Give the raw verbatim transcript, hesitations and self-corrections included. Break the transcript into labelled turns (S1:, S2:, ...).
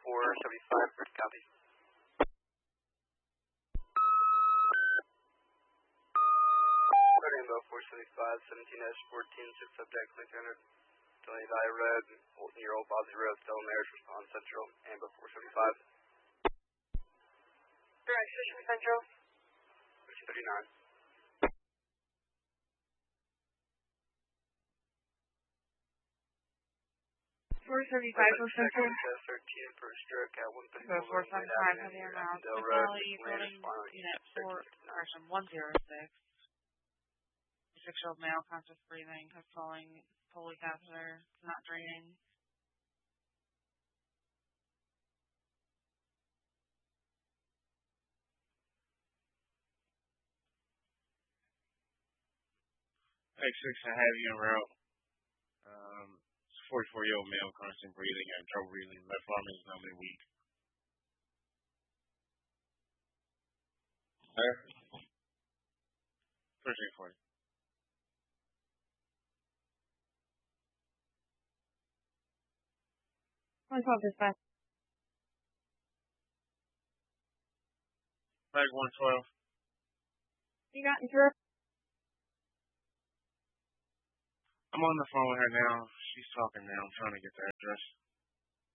S1: four seventy-five, Bridge County. Rainbow four seventy-five, seventeen S fourteen, six subject, twenty-three hundred. Delaney Valley Road, near Old Bosley Road, Stella Maris, respond Central, Rainbow four seventy-five.
S2: Direct Station Central.
S1: Bridge thirty-nine.
S2: four seventy-five for Central.
S1: thirteen for stroke at one thirty.
S2: So four seventy-five for the amount. Valley building unit four, correction, one zero six. Six-year-old male, conscious breathing, has falling, Foley catheter, not draining.
S3: X six, I have you en route. Um, forty-four-year-old male, constant breathing, and trouble breathing. Left arm is numbly weak. Where? First thing for you.
S2: One twelve dispatch.
S3: Flag one twelve.
S2: You got interrupt?
S3: I'm on the phone with her now. She's talking now. I'm trying to get the address.